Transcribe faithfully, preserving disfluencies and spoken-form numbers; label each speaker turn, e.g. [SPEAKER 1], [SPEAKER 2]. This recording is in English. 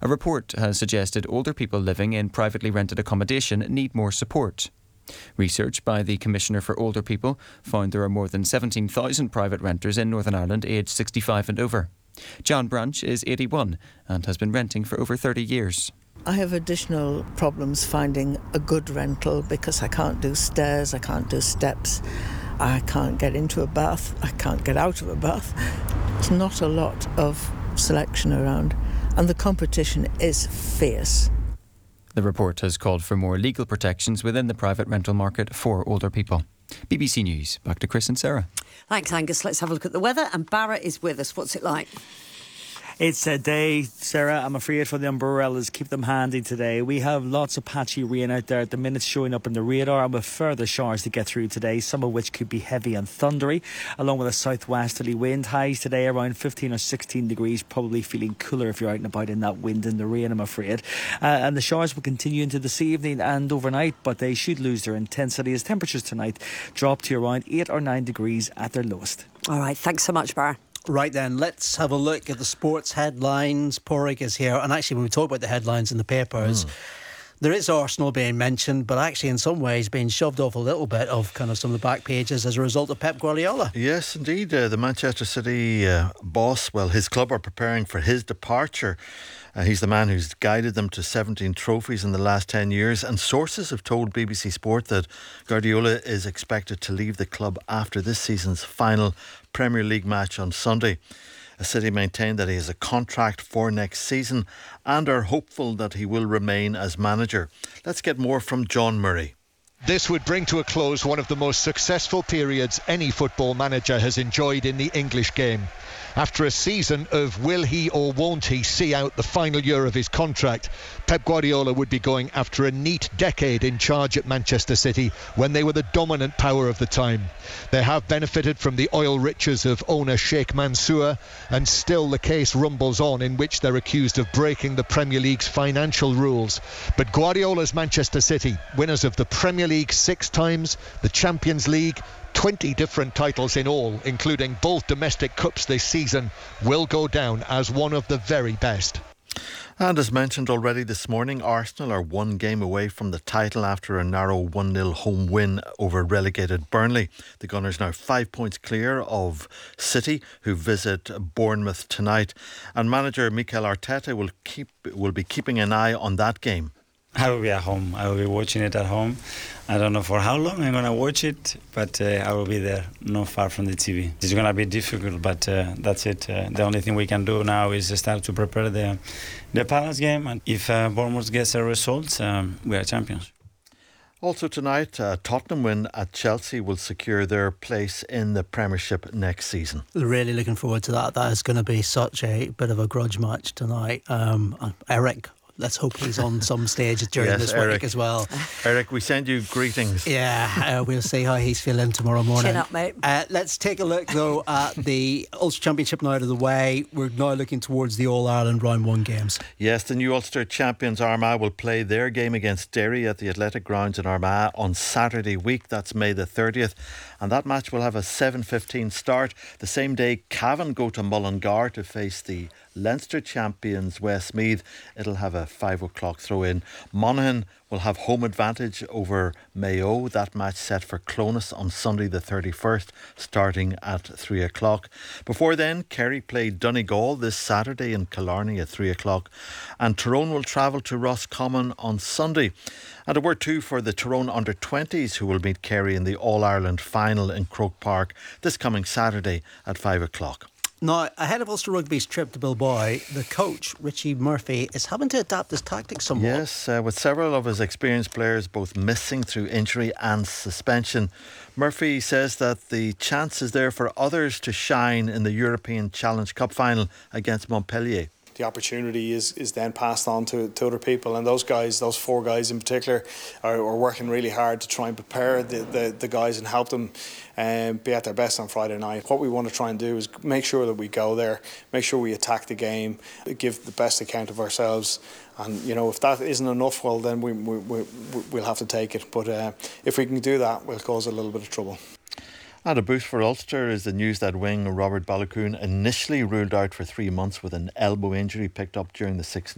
[SPEAKER 1] A report has suggested older people living in privately rented accommodation need more support. Research by the Commissioner for Older People found there are more than seventeen thousand private renters in Northern Ireland aged sixty-five and over. John Branch is eighty-one and has been renting for over thirty years.
[SPEAKER 2] I have additional problems finding a good rental because I can't do stairs, I can't do steps, I can't get into a bath, I can't get out of a bath. There's not a lot of selection around, and the competition is fierce.
[SPEAKER 1] The report has called for more legal protections within the private rental market for older people. B B C News, back to Chris and Sarah.
[SPEAKER 3] Thanks, Angus. Let's have a look at the weather. And Barra is with us. What's it like?
[SPEAKER 4] It's a day, Sarah, I'm afraid, for the umbrellas. Keep them handy today. We have lots of patchy rain out there at the minute showing up in the radar, and with further showers to get through today, some of which could be heavy and thundery, along with a southwesterly wind. Highs today around fifteen or sixteen degrees, probably feeling cooler if you're out and about in that wind and the rain, I'm afraid. Uh, and the showers will continue into this evening and overnight, but they should lose their intensity as temperatures tonight drop to around eight or nine degrees at their lowest.
[SPEAKER 3] All right, thanks so much, Barra.
[SPEAKER 5] Right then, let's have a look at the sports headlines. Porrick is here, and actually when we talk about the headlines in the papers, mm. there is Arsenal being mentioned, but actually in some ways being shoved off a little bit of kind of some of the back pages as a result of Pep Guardiola.
[SPEAKER 6] Yes, indeed. Uh, the Manchester City uh, boss, well, his club are preparing for his departure. Uh, he's the man who's guided them to seventeen trophies in the last ten years, and sources have told B B C Sport that Guardiola is expected to leave the club after this season's final Premier League match on Sunday. A City maintain that he has a contract for next season and are hopeful that he will remain as manager. Let's get more from John Murray.
[SPEAKER 7] This would bring to a close one of the most successful periods any football manager has enjoyed in the English game. After a season of will he or won't he see out the final year of his contract, Pep Guardiola would be going after a neat decade in charge at Manchester City when they were the dominant power of the time. They have benefited from the oil riches of owner Sheikh Mansour, and still the case rumbles on in which they're accused of breaking the Premier League's financial rules. But Guardiola's Manchester City, winners of the Premier League six times, the Champions League, twenty different titles in all, including both domestic cups this season, will go down as one of the very best.
[SPEAKER 6] And as mentioned already this morning, Arsenal are one game away from the title after a narrow one nil home win over relegated Burnley. The Gunners now five points clear of City, who visit Bournemouth tonight. And manager Mikel Arteta will keep will be keeping an eye on that game.
[SPEAKER 8] I will be at home. I will be watching it at home. I don't know for how long I'm going to watch it, but uh, I will be there, not far from the T V. It's going to be difficult, but uh, that's it. Uh, the only thing we can do now is start to prepare the the Palace game, and if uh, Bournemouth gets a result, um, we are champions.
[SPEAKER 6] Also tonight, uh, Tottenham win at Chelsea will secure their place in the Premiership next season.
[SPEAKER 5] Really looking forward to that. That is going to be such a bit of a grudge match tonight. Um, Eric, let's hope he's on some stage during
[SPEAKER 6] yes,
[SPEAKER 5] this
[SPEAKER 6] Eric.
[SPEAKER 5] week as well.
[SPEAKER 6] Eric, we send you greetings.
[SPEAKER 5] Yeah, uh, we'll see how he's feeling tomorrow morning.
[SPEAKER 3] Chin up, mate.
[SPEAKER 5] Uh, let's take a look, though, at the Ulster Championship now out of the way. We're now looking towards the All-Ireland Round one games.
[SPEAKER 6] Yes, the new Ulster champions Armagh will play their game against Derry at the Athletic Grounds in Armagh on Saturday week. That's May the thirtieth. And that match will have a seven fifteen start. The same day, Cavan go to Mullingar to face the Leinster champions Westmeath. It'll have a five o'clock throw in. Monaghan will have home advantage over Mayo. That match set for Clones on Sunday the thirty-first, starting at three o'clock. Before then, Kerry play Donegal this Saturday in Killarney at three o'clock, and Tyrone will travel to Roscommon on Sunday. And a word too for the Tyrone under twenties, who will meet Kerry in the All-Ireland final in Croke Park this coming Saturday at five o'clock.
[SPEAKER 5] Now, ahead of Ulster Rugby's trip to Bilbao, the coach, Richie Murphy, is having to adapt his tactics somewhat.
[SPEAKER 6] Yes, uh, with several of his experienced players both missing through injury and suspension. Murphy says that the chance is there for others to shine in the European Challenge Cup final against Montpellier.
[SPEAKER 9] The opportunity is, is then passed on to, to other people, and those guys, those four guys in particular, are, are working really hard to try and prepare the, the, the guys and help them um, be at their best on Friday night. What we want to try and do is make sure that we go there, make sure we attack the game, give the best account of ourselves, and you know, if that isn't enough, well then we, we, we, we'll have to take it, but uh, if we can do that, we'll cause a little bit of trouble.
[SPEAKER 6] And a boost for Ulster is the news that wing Robert Balogun, initially ruled out for three months with an elbow injury picked up during the Six